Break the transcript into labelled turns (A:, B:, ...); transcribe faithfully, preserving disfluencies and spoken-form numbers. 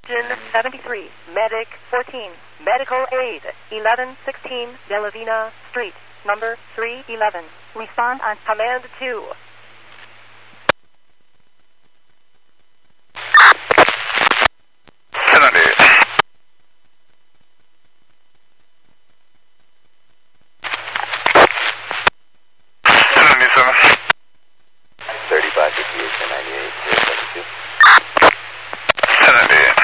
A: Engine seventy-three, Medic fourteen, Medical Aid eleven sixteen Delavina Street, number three eleven. Respond on Command two.